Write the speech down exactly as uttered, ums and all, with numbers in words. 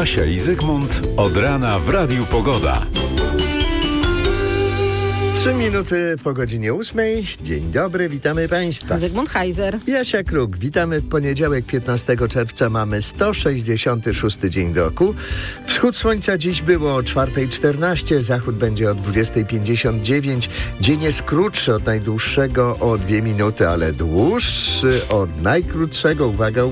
Kasia i Zygmunt od rana w Radiu Pogoda. Trzy minuty po godzinie ósmej. Dzień dobry, witamy Państwa. Zygmunt Heiser. Jasia Kruk, witamy w poniedziałek piętnastego czerwca. Mamy sto sześćdziesiąty szósty dzień roku. Wschód słońca dziś było o czwartej czternaście, zachód będzie o dwudziestej pięćdziesiąt dziewięć. Dzień jest krótszy od najdłuższego o dwie minuty, ale dłuższy od najkrótszego. Uwaga,